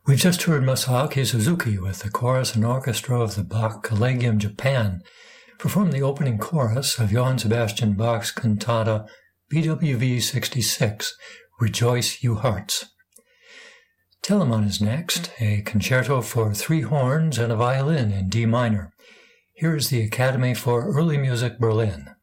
We've just heard Masaaki Suzuki with the chorus and orchestra of the Bach Collegium Japan perform the opening chorus of Johann Sebastian Bach's cantata BWV 66, Rejoice, You Hearts. Telemann is next, a concerto for 3 horns and a violin in D minor. Here is the Academy for Early Music Berlin.